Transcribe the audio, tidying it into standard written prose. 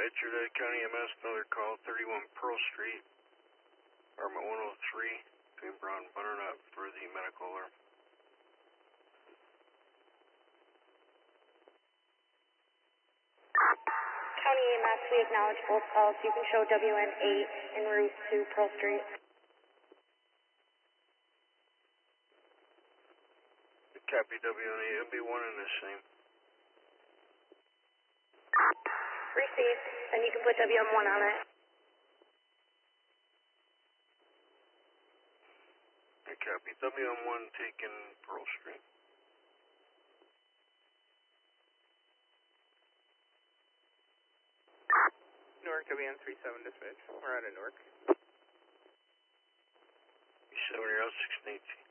Dispatcher to County MS, another call, 31 Pearl Street, Armament 103, between Brown and Butternut for the medical alarm. County EMS, we acknowledge both calls. You can show WN8 en route to Pearl Street. Copy WN8, it'll be one in the same. Received, and you can put WM1 on it. Copy, WM1 taking Pearl Street. Newark, WN37 dispatch. We're out of Newark. 7 you're out, 1618.